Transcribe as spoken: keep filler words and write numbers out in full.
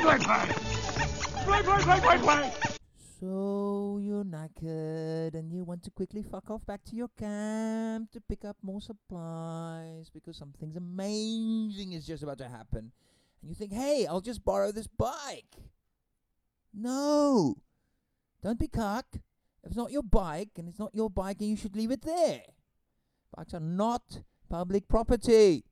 play, play! Play, play, play, play, play! So you're knackered and you want to quickly fuck off back to your camp to pick up more supplies because something amazing is just about to happen. And you think, hey, I'll just borrow this bike. No. Don't be cock. If it's not your bike and it's not your bike, and you should leave it there. Bikes are not public property.